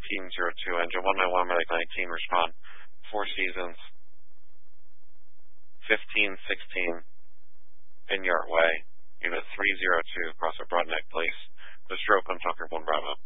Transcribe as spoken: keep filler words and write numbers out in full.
nineteen oh two, engine one nine one, medic nineteen, respond. Four Seasons, fifteen sixteen, in your way. Unit three oh two, cross at Broadneck, please. The stroke on Tucker one Bravo.